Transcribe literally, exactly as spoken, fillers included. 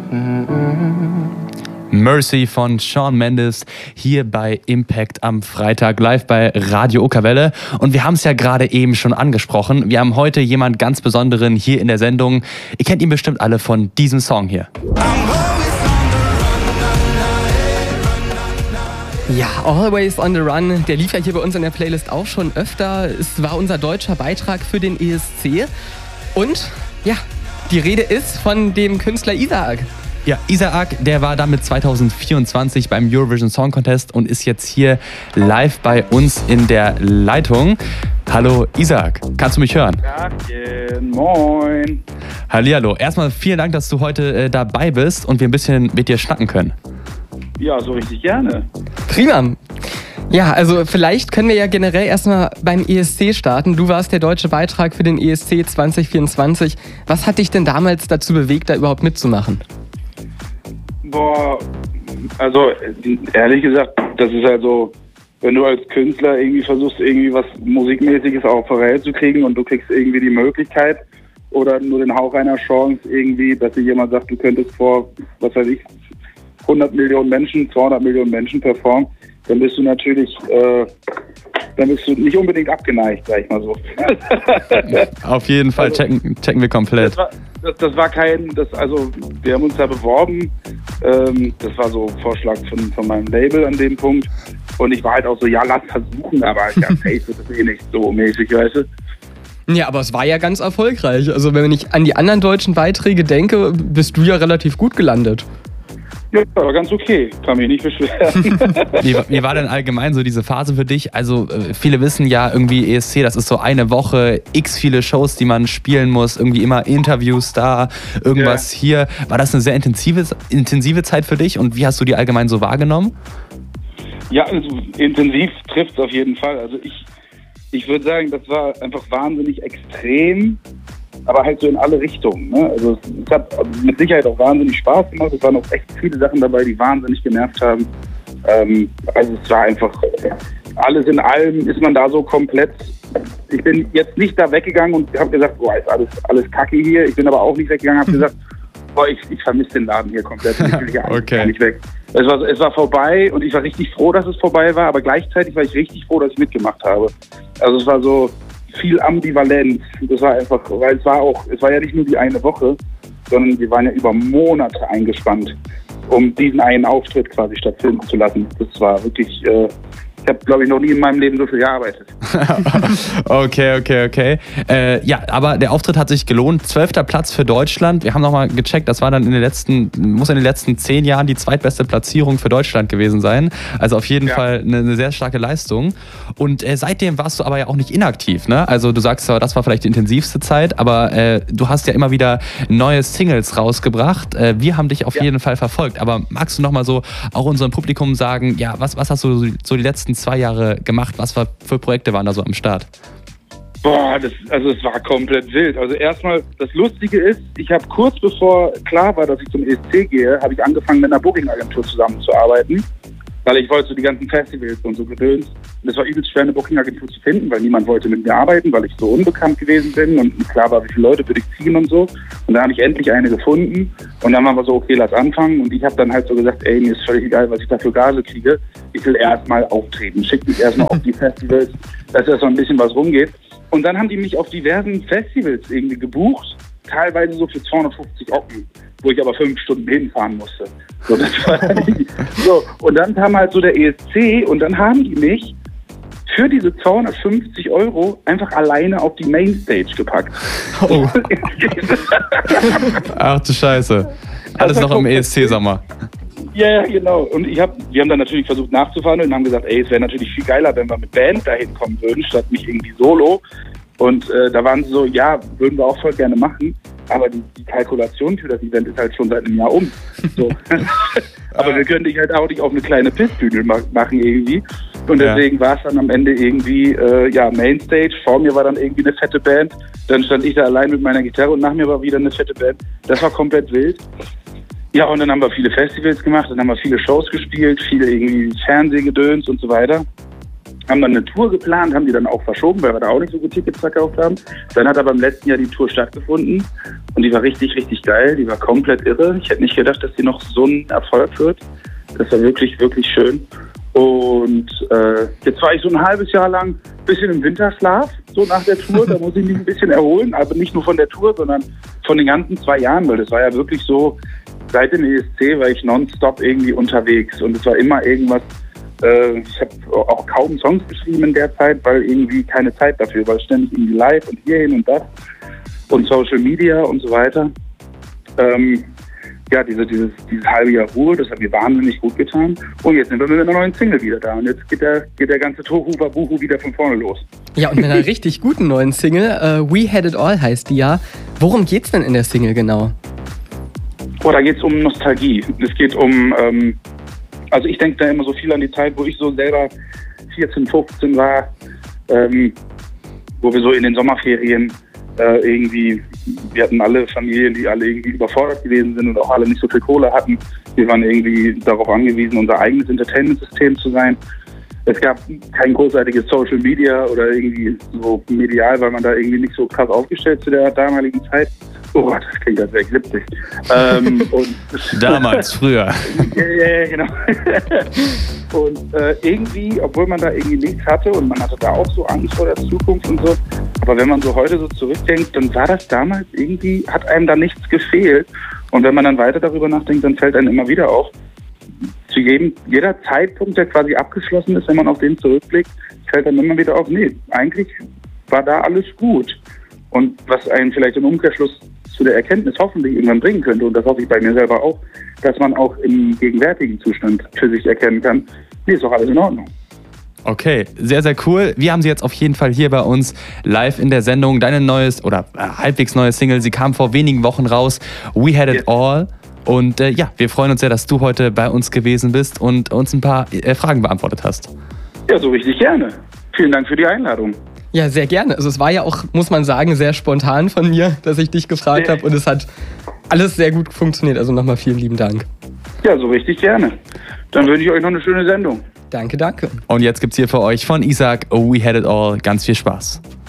Mercy von Shawn Mendes hier bei Impact am Freitag live bei Radio Okerwelle. Und wir haben es ja gerade eben schon angesprochen. Wir haben heute jemand ganz Besonderen hier in der Sendung. Ihr kennt ihn bestimmt alle von diesem Song hier. Ja, Always on the Run, der lief ja hier bei uns in der Playlist auch schon öfter. Es war unser deutscher Beitrag für den E S C. Und ja, die Rede ist von dem Künstler Isaac. Ja, Isaac, der war damit zwanzig vierundzwanzig beim Eurovision Song Contest und ist jetzt hier live bei uns in der Leitung. Hallo Isaac, kannst du mich hören? Tagchen, moin. Hallihallo, erstmal vielen Dank, dass du heute äh, dabei bist und wir ein bisschen mit dir schnacken können. Ja, so richtig gerne. Prima. Ja, also vielleicht können wir ja generell erstmal beim E S C starten. Du warst der deutsche Beitrag für den E S C zwanzig vierundzwanzig. Was hat dich denn damals dazu bewegt, da überhaupt mitzumachen? Boah, also ehrlich gesagt, das ist halt so, wenn du als Künstler irgendwie versuchst, irgendwie was Musikmäßiges auf die Welt zu kriegen und du kriegst irgendwie die Möglichkeit oder nur den Hauch einer Chance irgendwie, dass dir jemand sagt, du könntest vor, was weiß ich, hundert Millionen Menschen, zweihundert Millionen Menschen performen, dann bist du natürlich, äh, dann bist du nicht unbedingt abgeneigt, sag ich mal so. Auf jeden Fall, also, checken, checken wir komplett. Das war, das, das war kein, das, also wir haben uns da beworben, ähm, das war so ein Vorschlag von, von meinem Label an dem Punkt und ich war halt auch so, ja, lass versuchen, aber ja, safe wird das eh nicht so mäßig, weißt du. Ja, aber es war ja ganz erfolgreich. Also wenn ich an die anderen deutschen Beiträge denke, bist du ja relativ gut gelandet. Ja, aber ganz okay. Kann mich nicht beschweren. Wie, wie war denn allgemein so diese Phase für dich? Also äh, viele wissen ja irgendwie E S C, das ist so eine Woche, x viele Shows, die man spielen muss, irgendwie immer Interviews da, irgendwas ja. hier. War das eine sehr intensive, intensive Zeit für dich und wie hast du die allgemein so wahrgenommen? Ja, also intensiv trifft es auf jeden Fall. Also ich, ich würde sagen, das war einfach wahnsinnig extrem. Aber halt so in alle Richtungen. Ne? Also es hat mit Sicherheit auch wahnsinnig Spaß gemacht. Es waren auch echt viele Sachen dabei, die wahnsinnig genervt haben. Ähm, also es war einfach, alles in allem ist man da so komplett. Ich bin jetzt nicht da weggegangen und habe gesagt, boah, ist alles, alles kacke hier. Ich bin aber auch nicht weggegangen und habe gesagt, boah, ich, ich vermisse den Laden hier komplett. Ich will hier okay. gar nicht weg. Es war, es war vorbei und ich war richtig froh, dass es vorbei war, aber gleichzeitig war ich richtig froh, dass ich mitgemacht habe. Also es war so viel Ambivalenz. Das war einfach, weil es war auch, es war ja nicht nur die eine Woche, sondern wir waren ja über Monate eingespannt, um diesen einen Auftritt quasi stattfinden zu lassen. Das war wirklich, äh, ich habe, glaube ich, noch nie in meinem Leben so viel gearbeitet. okay, okay, okay. Äh, ja, aber der Auftritt hat sich gelohnt. Zwölfter Platz für Deutschland. Wir haben nochmal gecheckt, das war dann in den letzten, muss in den letzten zehn Jahren die zweitbeste Platzierung für Deutschland gewesen sein. Also auf jeden ja. Fall eine, eine sehr starke Leistung. Und äh, seitdem warst du aber ja auch nicht inaktiv, ne? Also du sagst zwar, das war vielleicht die intensivste Zeit, aber äh, du hast ja immer wieder neue Singles rausgebracht. Äh, wir haben dich auf ja. jeden Fall verfolgt. Aber magst du nochmal so auch unserem Publikum sagen, ja, was, was hast du so die letzten zwei Jahre gemacht? Was für Projekte waren da so am Start? Boah, das, also es war komplett wild. Also erstmal, das Lustige ist, ich habe kurz bevor klar war, dass ich zum E S C gehe, habe ich angefangen mit einer Booking-Agentur zusammenzuarbeiten, weil ich wollte so die ganzen Festivals und so gedöns. Und es war übelst schwer, eine Booking-Agentur zu finden, weil niemand wollte mit mir arbeiten, weil ich so unbekannt gewesen bin und nicht klar war, wie viele Leute würde ich ziehen und so. Und dann habe ich endlich eine gefunden und dann waren wir so, okay, lass anfangen. Und ich habe dann halt so gesagt, ey, mir ist völlig egal, was ich da für Gage kriege. Ich will erstmal auftreten. Schickt mich erstmal auf die Festivals, dass erstmal ein bisschen was rumgeht. Und dann haben die mich auf diversen Festivals irgendwie gebucht, teilweise so für zweihundertfünfzig Ocken, wo ich aber fünf Stunden hinfahren musste. So, das war so, und dann kam halt so der E S C und dann haben die mich für diese zweihundertfünfzig Euro einfach alleine auf die Mainstage gepackt. Oh. Ach du Scheiße. Alles noch im E S C-Sommer. Ja, ja, genau. Und ich hab, wir haben dann natürlich versucht nachzuverhandeln und haben gesagt, ey, es wäre natürlich viel geiler, wenn wir mit Band dahin kommen würden, statt mich irgendwie solo. Und äh, da waren sie so, ja, würden wir auch voll gerne machen, aber die, die Kalkulation für das Event ist halt schon seit einem Jahr um. So. Aber wir können dich halt auch nicht auf eine kleine Pissbühne machen irgendwie. Und deswegen ja. war es dann am Ende irgendwie, äh, ja, Mainstage. Vor mir war dann irgendwie eine fette Band. Dann stand ich da allein mit meiner Gitarre und nach mir war wieder eine fette Band. Das war komplett wild. Ja, und dann haben wir viele Festivals gemacht, dann haben wir viele Shows gespielt, viele irgendwie Fernsehgedöns und so weiter. haben dann eine Tour geplant, haben die dann auch verschoben, weil wir da auch nicht so gut Tickets verkauft haben. Dann hat aber im letzten Jahr die Tour stattgefunden und die war richtig, richtig geil. Die war komplett irre. Ich hätte nicht gedacht, dass die noch so ein Erfolg wird. Das war wirklich, wirklich schön. Und äh, jetzt war ich so ein halbes Jahr lang ein bisschen im Winterschlaf, so nach der Tour. Da muss ich mich ein bisschen erholen, aber nicht nur von der Tour, sondern von den ganzen zwei Jahren, weil das war ja wirklich so, seit dem E S C war ich nonstop irgendwie unterwegs und es war immer irgendwas. Äh, ich habe auch kaum Songs geschrieben in der Zeit, weil irgendwie keine Zeit dafür, weil ständig irgendwie live und hierhin und das und Social Media und so weiter. Ähm, Ja, diese, dieses, dieses halbe Jahr Ruhe, das hat mir wahnsinnig gut getan. Und jetzt sind wir mit einer neuen Single wieder da. Und jetzt geht der, geht der ganze Tohu Wabuhu wieder von vorne los. Ja, und mit einer richtig guten neuen Single. Uh, We Had It All heißt die ja. Worum geht's denn in der Single genau? Oh, da geht's um Nostalgie. Es geht um, ähm, also ich denke da immer so viel an die Zeit, wo ich so selber vierzehn, fünfzehn war, ähm, wo wir so in den Sommerferien äh, irgendwie, wir hatten alle Familien, die alle irgendwie überfordert gewesen sind und auch alle nicht so viel Kohle hatten. Wir waren irgendwie darauf angewiesen, unser eigenes Entertainment-System zu sein. Es gab kein großartiges Social Media oder irgendwie so medial, weil man da irgendwie nicht so krass aufgestellt zu der damaligen Zeit. Oh Gott, das klingt als wäre ich siebzig. ähm, und Damals, früher. Ja, ja, ja, genau. Und äh, irgendwie, obwohl man da irgendwie nichts hatte und man hatte da auch so Angst vor der Zukunft und so, aber wenn man so heute so zurückdenkt, dann war das damals irgendwie, hat einem da nichts gefehlt. Und wenn man dann weiter darüber nachdenkt, dann fällt einem immer wieder auf, zu jedem, jeder Zeitpunkt, der quasi abgeschlossen ist, wenn man auf den zurückblickt, fällt dann immer wieder auf, nee, eigentlich war da alles gut. Und was einen vielleicht im Umkehrschluss zu der Erkenntnis hoffentlich irgendwann bringen könnte, und das hoffe ich bei mir selber auch, dass man auch im gegenwärtigen Zustand für sich erkennen kann, nee, ist doch alles in Ordnung. Okay, sehr, sehr cool. Wir haben sie jetzt auf jeden Fall hier bei uns live in der Sendung. Deine neues oder äh, halbwegs neue Single, sie kam vor wenigen Wochen raus, We Had It Yes. All. Und äh, ja, wir freuen uns sehr, dass du heute bei uns gewesen bist und uns ein paar äh, Fragen beantwortet hast. Ja, so richtig gerne. Vielen Dank für die Einladung. Ja, sehr gerne. Also es war ja auch, muss man sagen, sehr spontan von mir, dass ich dich gefragt Ja. habe und es hat alles sehr gut funktioniert. Also nochmal vielen lieben Dank. Ja, so richtig gerne. Dann wünsche ich euch noch eine schöne Sendung. Danke, danke. Und jetzt gibt's hier für euch von Isaac We Had It All ganz viel Spaß.